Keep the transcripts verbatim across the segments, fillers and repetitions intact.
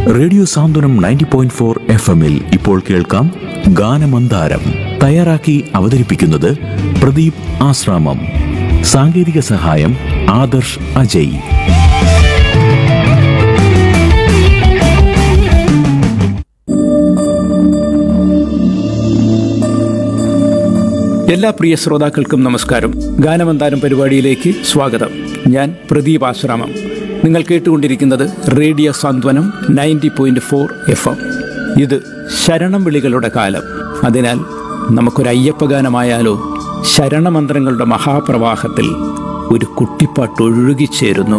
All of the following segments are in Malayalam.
റേഡിയോ സാന്ത്വനം നയൻറ്റി പോയിന്റ് ഫോർ എഫ് എമ്മിൽ ഇപ്പോൾ കേൾക്കാം ഗാനമന്ദാരം. തയ്യാറാക്കി അവതരിപ്പിക്കുന്നത് പ്രദീപ് ആശ്രാമം. സാങ്കേതിക സഹായം ആദർശ് അജയ്. എല്ലാ പ്രിയ ശ്രോതാക്കൾക്കും നമസ്കാരം. ഗാനമന്ദാരം പരിപാടിയിലേക്ക് സ്വാഗതം. ഞാൻ പ്രദീപ് ആശ്രാമം. നിങ്ങൾ കേട്ടുകൊണ്ടിരിക്കുന്നത് റേഡിയോ സാന്ത്വനം ninety point four F M. ഇത് ശരണം വിളികളുടെ കാലം. അതിനാൽ നമുക്കൊരു അയ്യപ്പ ഗാനമായാലോ? ശരണമന്ത്രങ്ങളുടെ മഹാപ്രവാഹത്തിൽ ഒരു കുട്ടിപ്പാട്ട് ഒഴുകിച്ചേരുന്നു.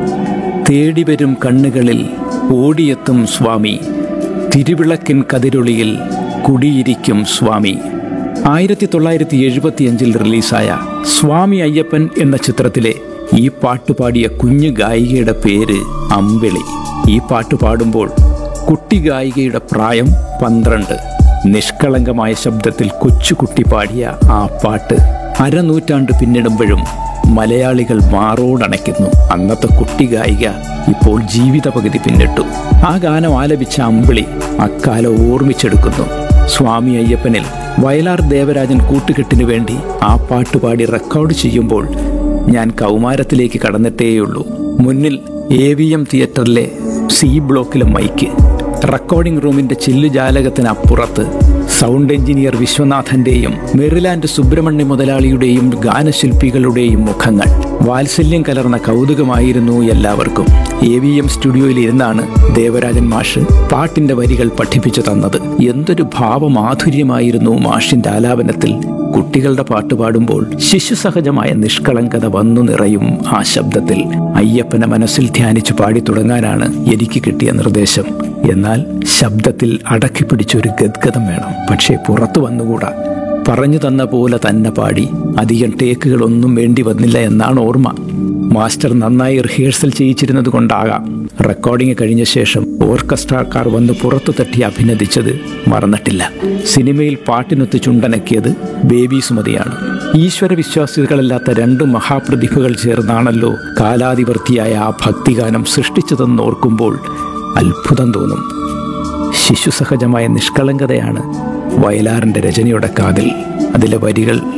തേടിവരും കണ്ണുകളിൽ ഓടിയെത്തും സ്വാമി, തിരുവിളക്കിൻ കതിരൊളിയിൽ കുടിയിരിക്കും സ്വാമി. ആയിരത്തി തൊള്ളായിരത്തി എഴുപത്തിയഞ്ചിൽ റിലീസായ സ്വാമി അയ്യപ്പൻ എന്ന ചിത്രത്തിലെ ഈ പാട്ട് പാടിയ കുഞ്ഞു ഗായികയുടെ പേര് അമ്പിളി. ഈ പാട്ട് പാടുമ്പോൾ കുട്ടി ഗായികയുടെ പ്രായം പന്ത്രണ്ട്. നിഷ്കളങ്കമായ ശബ്ദത്തിൽ കൊച്ചുകുട്ടി പാടിയ ആ പാട്ട് അരനൂറ്റാണ്ട് പിന്നിടുമ്പോഴും മലയാളികൾ മാറോടണയ്ക്കുന്നു. അന്നത്തെ കുട്ടി ഗായിക ഇപ്പോൾ ജീവിത പകുതി പിന്നിട്ടു. ആ ഗാനം ആലപിച്ച അമ്പിളി അക്കാലം ഓർമ്മിച്ചെടുക്കുന്നു. സ്വാമി അയ്യപ്പനിൽ വയലാർ ദേവരാജൻ കൂട്ടുകെട്ടിനു വേണ്ടി ആ പാട്ടുപാടി റെക്കോർഡ് ചെയ്യുമ്പോൾ ഞാൻ കൗമാരത്തിലേക്ക് കടന്നിട്ടേയുള്ളൂ. മുന്നിൽ എ വി എം തിയേറ്ററിലെ സി ബ്ലോക്കിലെ മൈക്ക്, റെക്കോർഡിംഗ് റൂമിൻ്റെ ചില്ലുജാലകത്തിനപ്പുറത്ത് സൗണ്ട് എഞ്ചിനീയർ വിശ്വനാഥൻ്റെയും മെറിലാൻഡ് സുബ്രഹ്മണ്യ മുതലാളിയുടെയും ഗാനശില്പികളുടെയും മുഖങ്ങൾ. വാത്സല്യം കലർന്ന കൗതുകമായിരുന്നു എല്ലാവർക്കും. എ വി എം സ്റ്റുഡിയോയിൽ ഇരുന്നാണ് ദേവരാജൻ മാഷ് പാട്ടിൻ്റെ വരികൾ പഠിപ്പിച്ചു തന്നത്. എന്തൊരു ഭാവമാധുര്യമായിരുന്നു മാഷിൻ്റെ ആലാപനത്തിൽ. കുട്ടികളുടെ പാട്ട് പാടുമ്പോൾ ശിശുസഹജമായ നിഷ്കളങ്കത വന്നു നിറയും ആ ശബ്ദത്തിൽ. അയ്യപ്പനെ മനസ്സിൽ ധ്യാനിച്ചു പാടി തുടങ്ങാനാണ് എനിക്ക് കിട്ടിയ നിർദ്ദേശം. എന്നാൽ ശബ്ദത്തിൽ അടക്കി പിടിച്ചൊരു ഗദ്ഗതം വേണം. പക്ഷേ പുറത്തു വന്നുകൂടാ. പറഞ്ഞു തന്ന പോലെ തന്നെ പാടി. അധികം ടേക്കുകളൊന്നും വേണ്ടി വന്നില്ല എന്നാണ് ഓർമ്മ. മാസ്റ്റർ നന്നായി റിഹേഴ്സൽ ചെയ്യിച്ചിരുന്നത് കൊണ്ടാകാം റെക്കോർഡിംഗ് കഴിഞ്ഞ ശേഷം ഓർക്കസ്ട്രാക്കാർ വന്ന് പുറത്തു തട്ടി അഭിനന്ദിച്ചത് മറന്നിട്ടില്ല. സിനിമയിൽ പാട്ടിനൊത്ത് ചുണ്ടനക്കിയത് ബേബി സുമതിയാണ്. ഈശ്വര വിശ്വാസികളല്ലാത്ത രണ്ട് മഹാപ്രതിഭകൾ ചേർന്നാണല്ലോ കാലാതിവർത്തിയായ ആ ഭക്തിഗാനം സൃഷ്ടിച്ചതെന്നോർക്കുമ്പോൾ അത്ഭുതം തോന്നും. ശിശുസഹജമായ നിഷ്കളങ്കതയാണ് വയലാറിൻ്റെ രചനയുടെ കാതിൽ. അതിലെ വരികൾ